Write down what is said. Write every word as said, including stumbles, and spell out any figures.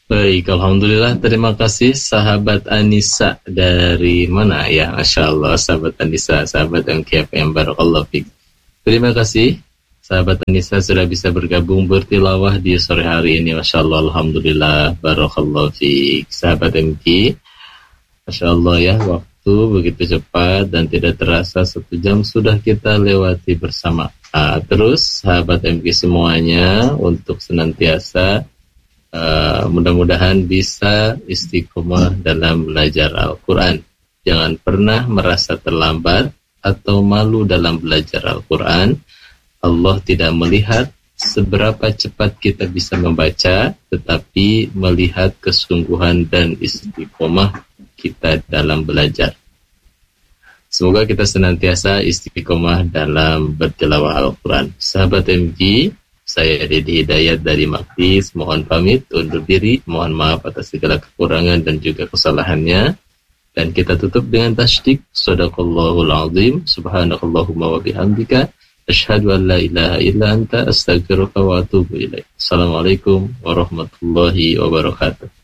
Baik, Alhamdulillah, terima kasih sahabat Anissa dari mana ya, Masya Allah, sahabat Anissa, sahabat M K F M, Barakallahu Fik. Terima kasih sahabat Anissa sudah bisa bergabung bertilawah di sore hari ini, Masya Allah, Alhamdulillah, Barakallahu Fik. Sahabat M K, Masya Allah ya, waktu begitu cepat dan tidak terasa satu jam sudah kita lewati bersama. Nah, terus sahabat M K semuanya untuk senantiasa Uh, mudah-mudahan bisa istiqomah dalam belajar Al-Quran. Jangan pernah merasa terlambat atau malu dalam belajar Al-Quran. Allah tidak melihat seberapa cepat kita bisa membaca, tetapi melihat kesungguhan dan istiqomah kita dalam belajar. Semoga kita senantiasa istiqomah dalam bertilawah Al-Quran. Sahabat M K, saya Dedi Hidayat dari Maktis, mohon pamit undur diri, mohon maaf atas segala kekurangan dan juga kesalahannya. Dan kita tutup dengan tasydik, Shadaqallahul Azim, Subhanakallahumma wa bihamdika, asyhadu an la ilaha illa anta, astaghfiruka wa atubu ilaik. Assalamualaikum warahmatullahi wabarakatuh.